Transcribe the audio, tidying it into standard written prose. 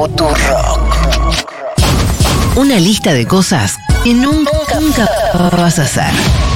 Futurock. Una lista de cosas que nunca vas a hacer.